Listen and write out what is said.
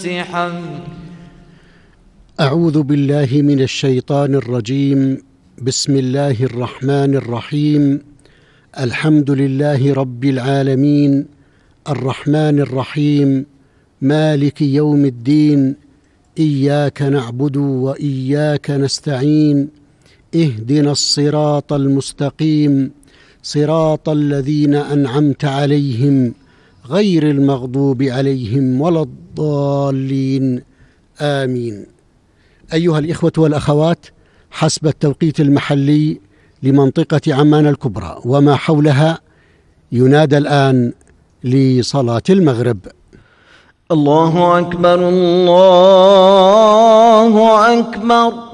الفاتحة. أعوذ بالله من الشيطان الرجيم. بسم الله الرحمن الرحيم. الحمد لله رب العالمين، الرحمن الرحيم، مالك يوم الدين، إياك نعبد وإياك نستعين، اهدنا الصراط المستقيم، صراط الذين أنعمت عليهم غير المغضوب عليهم ولا الضالين، آمين. أيها الإخوة والأخوات، حسب التوقيت المحلي لمنطقة عمان الكبرى وما حولها ينادى الآن لصلاة المغرب. الله أكبر، الله أكبر.